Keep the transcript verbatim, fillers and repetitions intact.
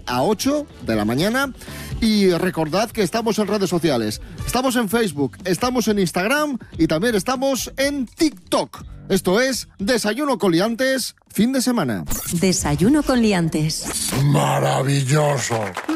a ocho de la mañana. Y recordad que estamos en redes sociales. Estamos en Facebook, estamos en Instagram y también estamos en TikTok. Esto es Desayuno con Liantes, fin de semana. Desayuno con Liantes. Maravilloso.